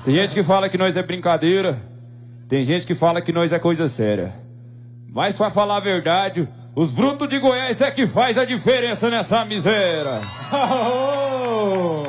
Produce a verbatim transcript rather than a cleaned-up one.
Tem gente que fala que nós é brincadeira, tem gente que fala que nós é coisa séria. Mas pra falar a verdade, os brutos de Goiás é que faz a diferença nessa miséria.